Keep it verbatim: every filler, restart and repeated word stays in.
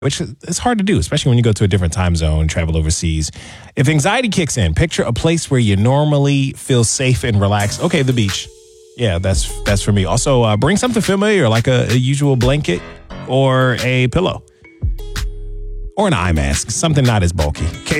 which is hard to do, especially when you go to a different time zone, travel overseas. If anxiety kicks in, picture a place where you normally feel safe and relaxed. Okay, the beach. Yeah, that's that's for me. Also, uh, bring something familiar like a, a usual blanket or a pillow or an eye mask, something not as bulky.